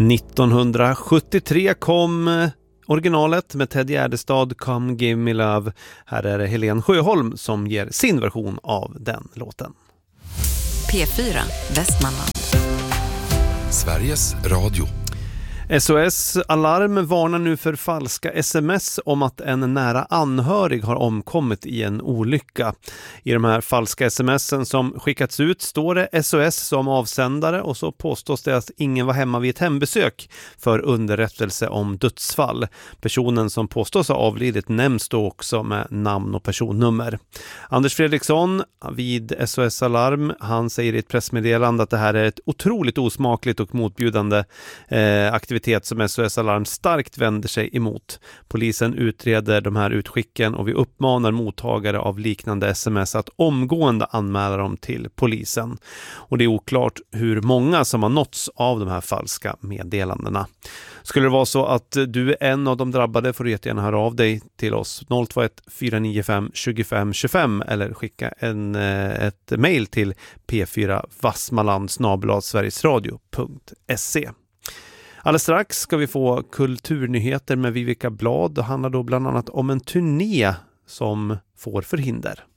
1973 kom originalet med Ted Gärdestad, Come Give Me Love. Här är det Helene Sjöholm som ger sin version av den låten. P4 Västmanland. Sveriges Radio. SOS Alarm varnar nu för falska sms om att en nära anhörig har omkommit i en olycka. I de här falska sms'en som skickats ut står det SOS som avsändare och så påstås det att ingen var hemma vid ett hembesök för underrättelse om dödsfall. Personen som påstås ha avlidit nämns då också med namn och personnummer. Anders Fredriksson vid SOS Alarm, han säger i ett pressmeddelande att det här är ett otroligt osmakligt och motbjudande aktivitet som SOS Alarm starkt vänder sig emot. Polisen utreder de här utskicken och vi uppmanar mottagare av liknande sms att omgående anmäla dem till polisen. Och det är oklart hur många som har nåtts av de här falska meddelandena. Skulle det vara så att du är en av de drabbade får du jättegärna höra av dig till oss 021 495 25 25 eller skicka ett mejl till p4vassmaland@sverigesradio.se. Alldeles strax ska vi få kulturnyheter med Vivica Blad. Det handlar då bland annat om en turné som får förhinder.